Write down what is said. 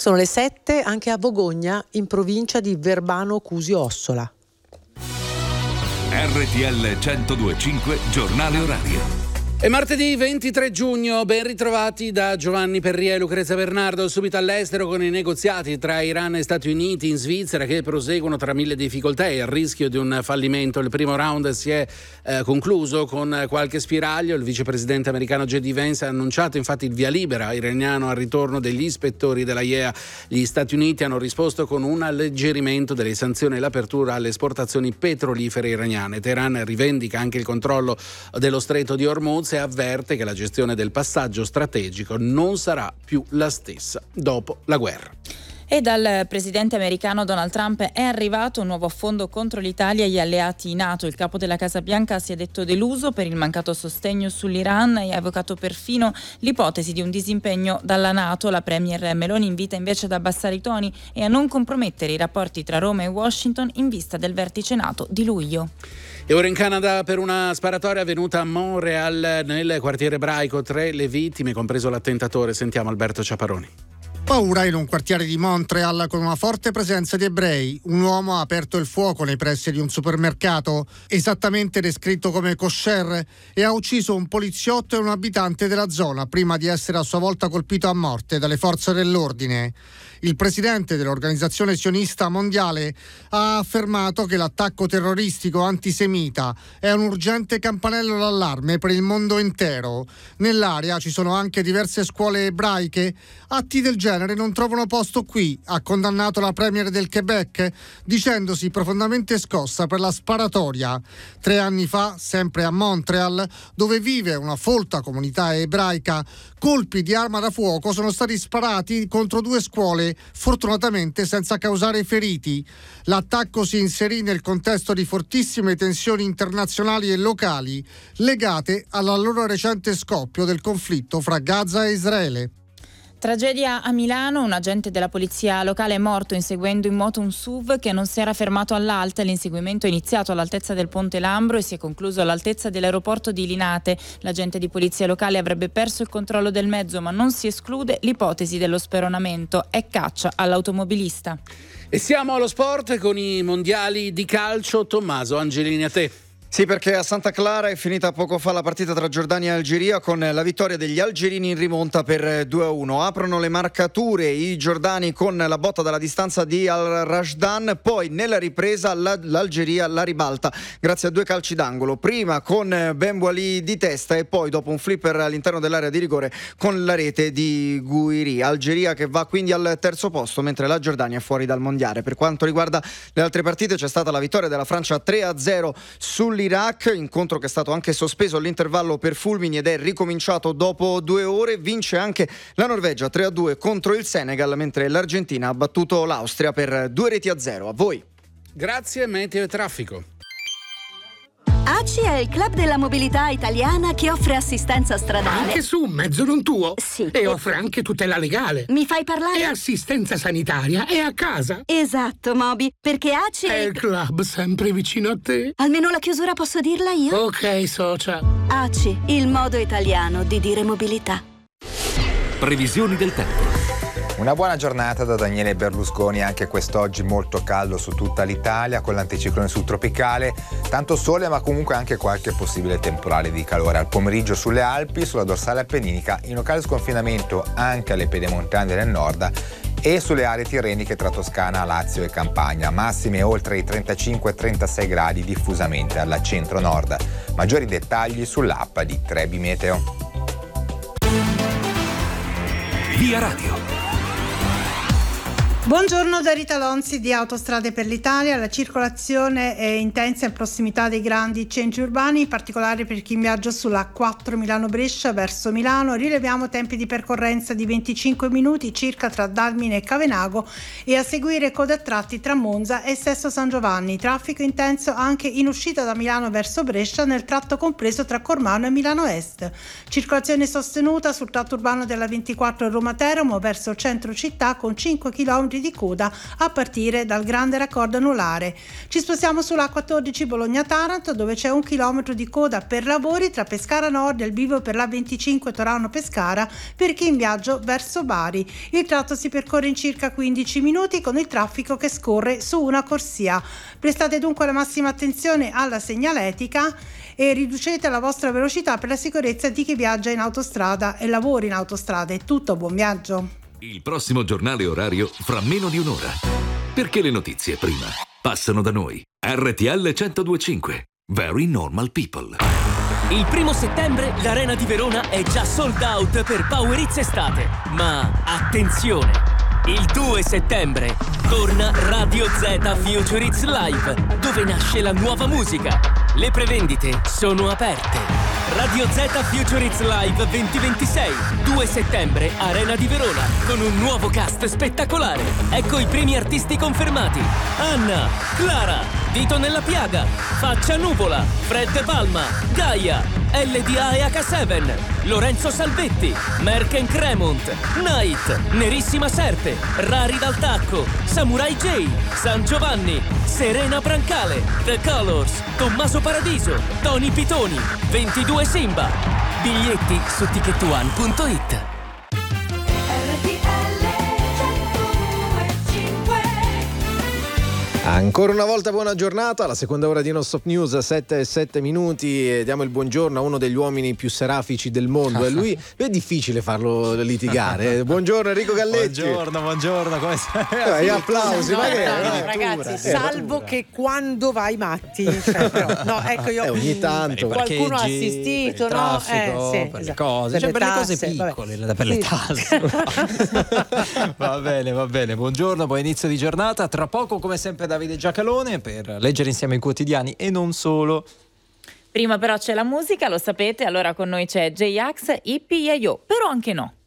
Sono le 7 anche a Vogogna, in provincia di Verbano Cusio Ossola. RTL 102.5 Giornale Orario. È martedì 23 giugno, ben ritrovati da Giovanni Perria e Lucrezia Bernardo. Subito all'estero con i negoziati tra Iran e Stati Uniti in Svizzera che proseguono tra mille difficoltà e il rischio di un fallimento. Il primo round si è concluso con qualche spiraglio. Il vicepresidente americano J.D. Vance ha annunciato infatti il via libera iraniano al ritorno degli ispettori della IEA. Gli Stati Uniti hanno risposto con un alleggerimento delle sanzioni e l'apertura alle esportazioni petrolifere iraniane. Teheran rivendica anche il controllo dello stretto di Hormuz e avverte che la gestione del passaggio strategico non sarà più la stessa dopo la guerra. E dal presidente americano Donald Trump è arrivato un nuovo affondo contro l'Italia e gli alleati NATO. Il capo della Casa Bianca si è detto deluso per il mancato sostegno sull'Iran e ha evocato perfino l'ipotesi di un disimpegno dalla NATO. La premier Meloni invita invece ad abbassare i toni e a non compromettere i rapporti tra Roma e Washington in vista del vertice NATO di luglio. E ora in Canada per una sparatoria avvenuta a Montreal nel quartiere ebraico. 3 le vittime, compreso l'attentatore. Sentiamo Alberto Ciaparoni. Paura in un quartiere di Montreal con una forte presenza di ebrei. Un uomo ha aperto il fuoco nei pressi di un supermercato, esattamente descritto come kosher, e ha ucciso un poliziotto e un abitante della zona prima di essere a sua volta colpito a morte dalle forze dell'ordine. Il presidente dell'Organizzazione Sionista Mondiale ha affermato che l'attacco terroristico antisemita è un urgente campanello d'allarme per il mondo intero. Nell'area ci sono anche diverse scuole ebraiche. Atti del genere non trovano posto qui, ha condannato la premier del Quebec, dicendosi profondamente scossa per la sparatoria. 3 anni fa, sempre a Montreal, dove vive una folta comunità ebraica, colpi di arma da fuoco sono stati sparati contro 2 scuole, fortunatamente senza causare feriti. L'attacco si inserì nel contesto di fortissime tensioni internazionali e locali legate all'allora recente scoppio del conflitto fra Gaza e Israele. Tragedia a Milano, un agente della polizia locale è morto inseguendo in moto un SUV che non si era fermato all'alta. L'inseguimento è iniziato all'altezza del Ponte Lambro e si è concluso all'altezza dell'aeroporto di Linate. L'agente di polizia locale avrebbe perso il controllo del mezzo, ma non si esclude l'ipotesi dello speronamento. È caccia all'automobilista. E siamo allo sport con i mondiali di calcio. Tommaso Angelini, a te. Sì, perché a Santa Clara è finita poco fa la partita tra Giordania e Algeria con la vittoria degli algerini in rimonta per 2-1. Aprono le marcature i giordani con la botta dalla distanza di Al-Rashdan, poi nella ripresa l'Algeria la ribalta grazie a 2 calci d'angolo, prima con Ben Wali di testa e poi dopo un flipper all'interno dell'area di rigore con la rete di Gouiri. Algeria che va quindi al terzo posto mentre la Giordania è fuori dal mondiale. Per quanto riguarda le altre partite c'è stata la vittoria della Francia 3-0 sull'Iraq, incontro che è stato anche sospeso all'intervallo per fulmini ed è ricominciato dopo 2 ore. Vince anche la Norvegia 3-2 contro il Senegal, mentre l'Argentina ha battuto l'Austria per 2-0. A voi. Grazie. Meteo e traffico. ACI è il club della mobilità italiana che offre assistenza stradale. Anche su un mezzo non tuo? Sì. E offre anche tutela legale. Mi fai parlare? E assistenza sanitaria è a casa. Esatto, Moby, perché ACI è il club sempre vicino a te. Almeno la chiusura posso dirla io? Ok, socia. ACI, il modo italiano di dire mobilità. Previsioni del tempo. Una buona giornata da Daniele Berlusconi, anche quest'oggi molto caldo su tutta l'Italia con l'anticiclone subtropicale, tanto sole ma comunque anche qualche possibile temporale di calore. Al pomeriggio sulle Alpi, sulla dorsale appenninica, in locale sconfinamento anche alle pedemontane del nord e sulle aree tirreniche tra Toscana, Lazio e Campania, massime oltre i 35-36 gradi diffusamente alla centro-nord. Maggiori dettagli sull'app di Trebi Meteo. Via Radio. Buongiorno da Rita Lonzi di Autostrade per l'Italia. La circolazione è intensa in prossimità dei grandi centri urbani, in particolare per chi viaggia sulla A4 Milano-Brescia verso Milano. Rileviamo tempi di percorrenza di 25 minuti circa tra Dalmine e Cavenago e a seguire code a tratti tra Monza e Sesto San Giovanni. Traffico intenso anche in uscita da Milano verso Brescia nel tratto compreso tra Cormano e Milano Est. Circolazione sostenuta sul tratto urbano della 24 Roma-Teramo verso centro città con 5 km di coda a partire dal grande raccordo anulare. Ci spostiamo sulla A14 Bologna-Taranto, dove c'è 1 chilometro di coda per lavori tra Pescara Nord e il bivio per la 25 Torano-Pescara per chi in viaggio verso Bari. Il tratto si percorre in circa 15 minuti con il traffico che scorre su una corsia. Prestate dunque la massima attenzione alla segnaletica e riducete la vostra velocità per la sicurezza di chi viaggia in autostrada e lavora in autostrada. È tutto, buon viaggio. Il prossimo giornale orario fra meno di un'ora. Perché le notizie prima passano da noi. RTL 102.5. Very Normal People. Il 1° settembre l'Arena di Verona è già sold out per Power Hits Estate. Ma attenzione! Il 2 settembre torna Radio Z Future Hits Live, dove nasce la nuova musica. Le prevendite sono aperte. Radio Z Future Hits Live 2026, 2 settembre, Arena di Verona, con un nuovo cast spettacolare. Ecco i primi artisti confermati: Anna, Clara, Dito nella Piaga, Faccia Nuvola, Fred Palma, Gaia, LDA e H7, Lorenzo Salvetti, Merken Cremont, Night, Nerissima Serpe, Rari dal Tacco, Samurai J, San Giovanni, Serena Brancale, The Colors, Tommaso Paradiso, Tony Pitoni, 22 Simba. Biglietti su ticketone.it. Ancora una volta buona giornata, la seconda ora di Non Stop News, 7:07. Diamo il buongiorno a uno degli uomini più serafici del mondo e lui è difficile farlo litigare. Buongiorno Enrico Galletti. Buongiorno, come stai? Gli applausi, no, ma che no, ragazzi, salvo che quando vai matti, cioè, però, no, ecco io ogni tanto qualcuno ha assistito, per il no? traffico, Sì, per le esatto. cose, per le cose tasse, piccole, per le tasse. Va bene. Buongiorno, buon inizio di giornata. Tra poco, come sempre, Davide Giacalone per leggere insieme i quotidiani e non solo. Prima però c'è la musica, lo sapete, allora con noi c'è J-Ax, Hippie Yayo, però anche no.